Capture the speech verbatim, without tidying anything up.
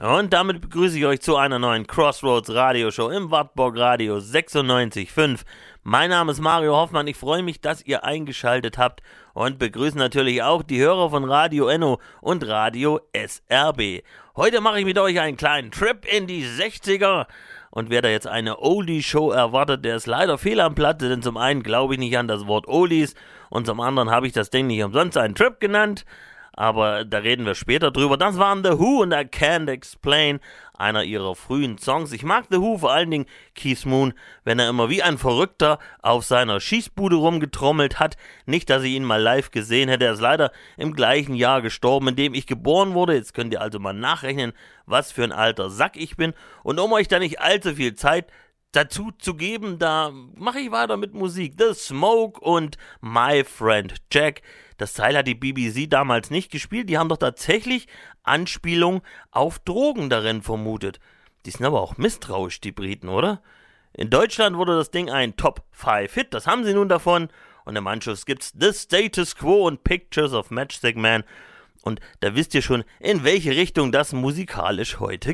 Und damit begrüße ich euch zu einer neuen Crossroads Radioshow im Wartburg Radio sechsundneunzig Komma fünf. Mein Name ist Mario Hoffmann, ich freue mich, dass ihr eingeschaltet habt und begrüße natürlich auch die Hörer von Radio Enno und Radio S R B. Heute mache ich mit euch einen kleinen Trip in die sechziger und wer da jetzt eine Oldie-Show erwartet, der ist leider fehl am Platze, denn zum einen glaube ich nicht an das Wort Oldies und zum anderen habe ich das Ding nicht umsonst einen Trip genannt. Aber da reden wir später drüber. Das waren The Who und I Can't Explain, einer ihrer frühen Songs. Ich mag The Who, vor allen Dingen Keith Moon, wenn er immer wie ein Verrückter auf seiner Schießbude rumgetrommelt hat. Nicht, dass ich ihn mal live gesehen hätte. Er ist leider im gleichen Jahr gestorben, in dem ich geboren wurde. Jetzt könnt ihr also mal nachrechnen, was für ein alter Sack ich bin. Und um euch da nicht allzu viel Zeit dazu zu geben, da mache ich weiter mit Musik. The Smoke und My Friend Jack. Das Teil hat die B B C damals nicht gespielt, die haben doch tatsächlich Anspielung auf Drogen darin vermutet. Die sind aber auch misstrauisch, die Briten, oder? In Deutschland wurde das Ding ein Top fünf Hit, das haben sie nun davon. Und im Anschluss gibt's The Status Quo und Pictures of Matchstick Man. Und da wisst ihr schon, in welche Richtung das musikalisch heute